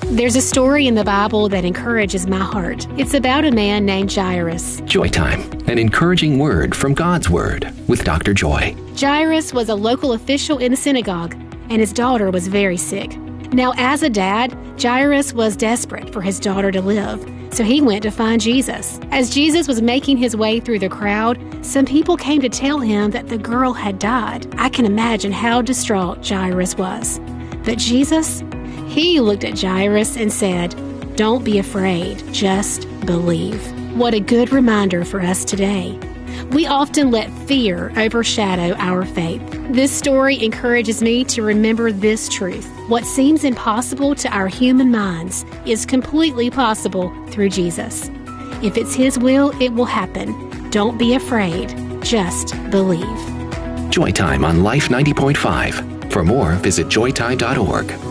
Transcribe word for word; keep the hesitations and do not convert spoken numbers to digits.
There's a story in the Bible that encourages my heart. It's about a man named Jairus. Joy Time, an encouraging word from God's Word with Doctor Joy. Jairus was a local official in the synagogue, and his daughter was very sick. Now, as a dad, Jairus was desperate for his daughter to live, so he went to find Jesus. As Jesus was making his way through the crowd, some people came to tell him that the girl had died. I can imagine how distraught Jairus was. But Jesus, he looked at Jairus and said, "Don't be afraid, just believe." What a good reminder for us today. We often let fear overshadow our faith. This story encourages me to remember this truth. What seems impossible to our human minds is completely possible through Jesus. If it's His will, it will happen. Don't be afraid, just believe. Joy Time on Life ninety point five. For more, visit joy time dot org.